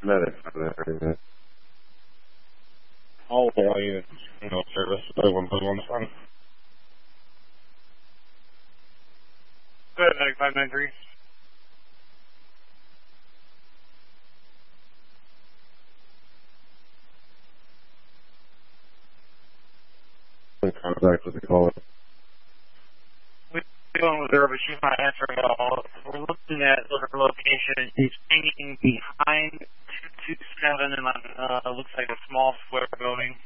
medics on that area. All units, service, 1+1 son. Good, 9593. In contact with the caller. We're going with her, but she's not answering at all. We're looking at her location. She's hanging behind 227 and looks like a small square building.